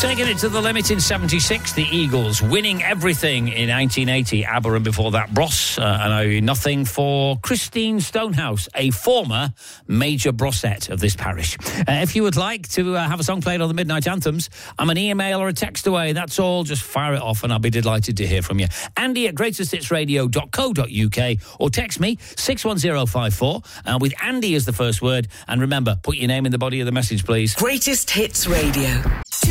Taking it to the limit in 76, the Eagles winning everything in 1980. ABBA, and before that, Bros. And I nothing for Christine Stonehouse, a former major Brossette of this parish. If you would like to have a song played on the Midnight Anthems, I'm an email or a text away. That's all. Just fire it off and I'll be delighted to hear from you. Andy at greatesthitsradio.co.uk or text me 61054 with Andy as the first word. And remember, put your name in the body of the message, please. Greatest Hits Radio.